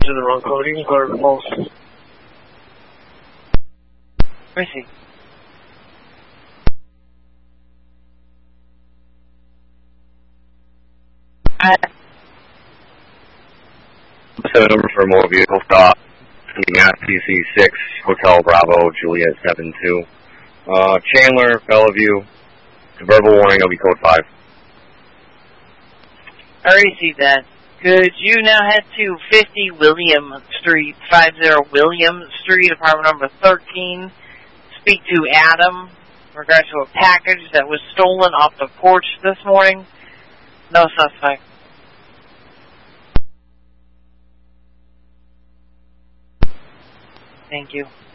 in the wrong code. You can go to the pulse. Where is he? Seven over for more vehicle stop. At PC6, Hotel Bravo, Juliet 72. Chandler, Bellevue. Verbal warning, it'll be code 5. I received that. Could you now head to 50 William Street, 50 William Street, apartment number 13. Speak to Adam in regards to a package that was stolen off the porch this morning. No suspect. Thank you.